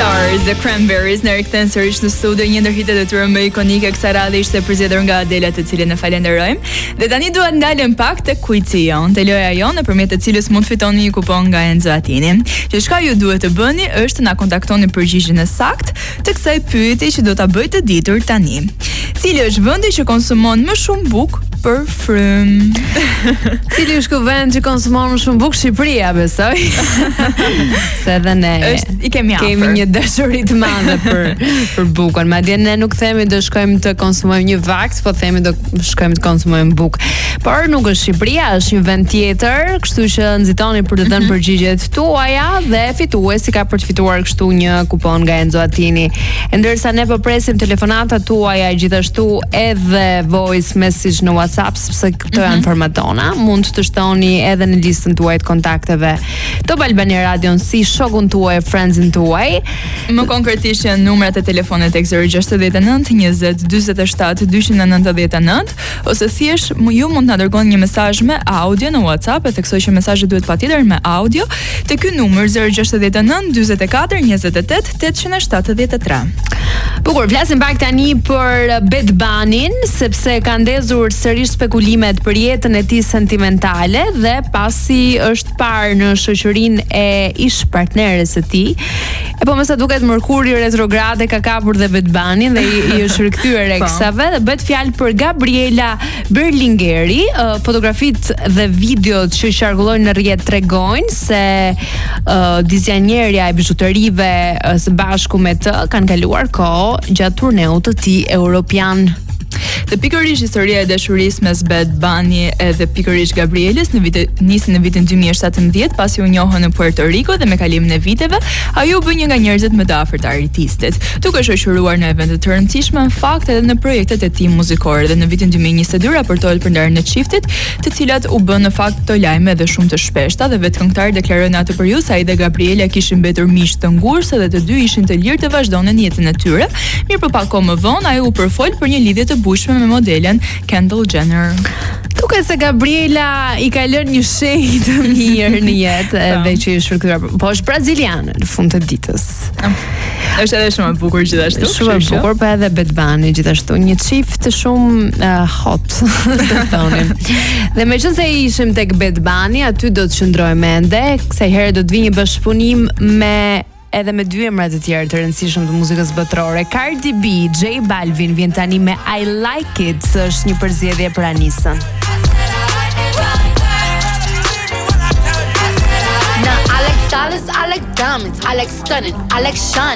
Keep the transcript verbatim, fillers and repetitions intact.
Stars, The Cranberries, në rikëthen sërish në studio. Një ndër hitet e tyre më ikonike kësaj radhe ishte përzgjedhur nga Adela, të cilën e falenderojmë. Dhe tani dua të ndalem pak te quizi jon, te loja jon, nëpërmjet të cilës mund fitoni një kupon nga Enzo Attini. Që çka ju duhet të bëni është të na kontaktoni përgjigjen e saktë të kësaj pyetje që do ta bëj të ditur tani. Cili është vendi që konsumon më shumë bukë për frym? Cili është ky vend që konsumon më shumë bukë? Shqipëria, besoj. Se edhe ne është, i kemi afër. Kemi një dashuri të madhe për për bukën. Madje ne nuk themi do shkojmë të konsumojmë një vakt, po themi do shkojmë të konsumojmë bukë. Por nuk është Shqipëria, është një vend tjetër, kështu që nxitoni për të dhënë përgjigjet tuaja dhe fituesi ka për të fituar kështu një kupon nga Enzo Attini. E ndërsa ne po presim telefonatat tuaja, gjithashtu edhe voice message në WhatsApp, sepse këto janë mm-hmm. format tona. Mund të shtoni edhe në listën tuaj të kontakteve Top Albania Radio si shokun tuaj, friendsin tuaj. Më konkretisht janë numrat e telefonit tek zero gjasht nënt njëzet dyzet e shtat dyqind e nëntëdhjetë e nëntë ose thjesht ju mund të na dërgoni një mesazh me audio në WhatsApp, e theksoj që mesazhi duhet patjetër me audio te ky numër zero gjasht nënt dyzet e katër njëzet e tetë tetëqind e shtatëdhjetë e tre. Bukur, flasim pak tani për Bad Bunnyn, sepse ka ndezur sërish spekulimet për jetën e tij sentimentale dhe pasi është parë në shoqërinë e ish partneres së tij. E po më sa duket Merkuri retrograde ka kapur dhe Bad Bunnyn dhe i, i është rikthyer eksave dhe bëhet fjalë për Gabriela Berlingeri. Uh, fotografitë dhe videot që qarkullojnë në rrjet tregojnë se uh, dizajnerja e bijuterive uh, së bashku me të kanë kaluar kohë gjatë turneut të tij europian. Dhe pikërisht historia e dashurisë mes Bad Bunny edhe pikërisht Gabrielës në vite nisi në vitin dy mijë e shtatëmbëdhjetë pasi u njohën në Puerto Rico dhe me kalimin e viteve ajo u bë një nga njerëzit më të afërt të artistit, duke shoqëruar në evente të rëndësishme, në fakt edhe në projektet e tij muzikore. Dhe në vitin dy mijë e njëzet e dy raportohet për ndarjen e çiftit, të cilat u bën në fakt të lajme dhe shumë të shpeshta dhe vetë këngëtari deklaroi në atë periudhë se ai dhe Gabriela kishin mbetur miq të ngurse dhe të dy ishin të lirë të vazhdonin jetën e tyre. Mirë, për pak kohë më vonë ai u përfol për një lidhje të bujshme me modelen Kendall Jenner. Duket se Gabriela i ka lënë një shenjë të mirë në jetë edhe që është rikthyer. Po është braziliane në fund të ditës. Është edhe shumë e bukur gjithashtu. Shumë e bukur, po edhe Bad Bunny gjithashtu, një çift shumë uh, hot, të thonim. Dhe meqense ishim tek Bad Bunny, aty do të qëndrojmë ende, kësaj herë do të vi një bashkëpunim me edhe me dy emra të tjerë të rëndësishëm të muzikës botërore. Cardi B, J Balvin vjen tani me I Like It, është një përzgjedhje për Anisën. Now I like dollars, I like diamonds, I like stunning, I like shine.